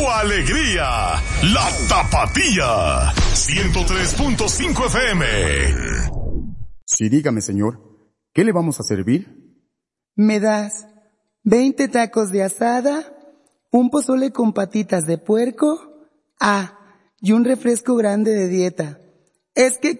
alegría, La Tapatía, 103.5 FM. Sí, dígame, señor, ¿qué le vamos a servir? ¿Me das 20 tacos de asada, un pozole con patitas de puerco, y un refresco grande de dieta? Es que